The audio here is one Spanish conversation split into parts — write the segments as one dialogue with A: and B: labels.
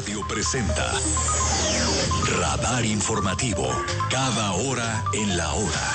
A: Radio presenta Radar Informativo, cada hora en la hora.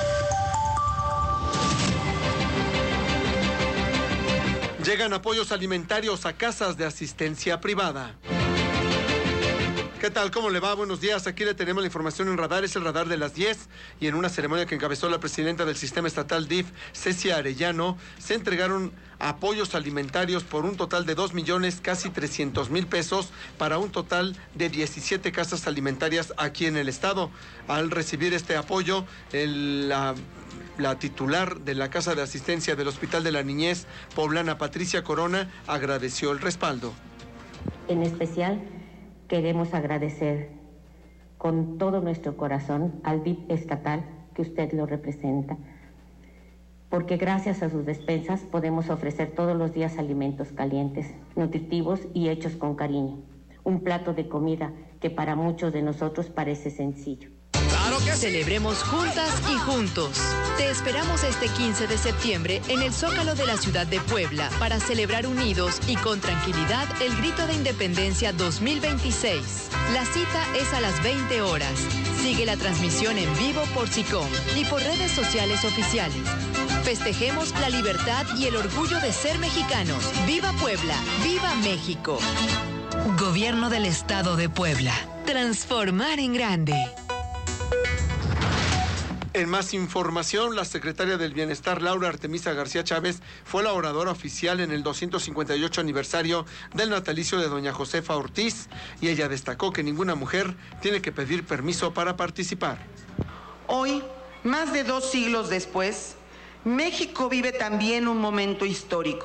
B: Llegan apoyos alimentarios a casas de asistencia privada. ¿Qué tal? ¿Cómo le va? Buenos días. Aquí le tenemos la información en Radar. Es el Radar de las 10. Y en una ceremonia que encabezó la presidenta del Sistema Estatal DIF, Cecia Arellano, se entregaron apoyos alimentarios por un total de 2 millones, casi 300 mil pesos, para un total de 17 casas alimentarias aquí en el estado. Al recibir este apoyo, la titular de la Casa de Asistencia del Hospital de la Niñez Poblana, Patricia Corona, agradeció el respaldo.
C: En especial, queremos agradecer con todo nuestro corazón al DIF estatal, que usted lo representa, porque gracias a sus despensas podemos ofrecer todos los días alimentos calientes, nutritivos y hechos con cariño. Un plato de comida que para muchos de nosotros parece sencillo.
D: Celebremos juntas y juntos. Te esperamos este 15 de septiembre en el Zócalo de la ciudad de Puebla para celebrar unidos y con tranquilidad el Grito de Independencia 2026. La cita es a las 20 horas. Sigue la transmisión en vivo por SICOM y por redes sociales oficiales. Festejemos la libertad y el orgullo de ser mexicanos. ¡Viva Puebla! ¡Viva México! Gobierno del Estado de Puebla. Transformar en grande.
B: En más información, la secretaria del Bienestar, Laura Artemisa García Chávez, fue la oradora oficial en el 258 aniversario del natalicio de doña Josefa Ortiz, y ella destacó que ninguna mujer tiene que pedir permiso para participar.
E: Hoy, más de 2 siglos después, México vive también un momento histórico.